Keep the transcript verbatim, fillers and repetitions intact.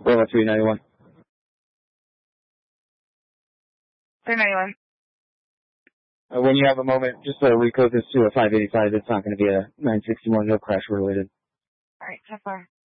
Well, three ninety-one. three ninety-one. Uh, when you have a moment, just uh, recode this to a five eighty-five. It's not going to be a nine sixty-one, no crash related. All right, so far.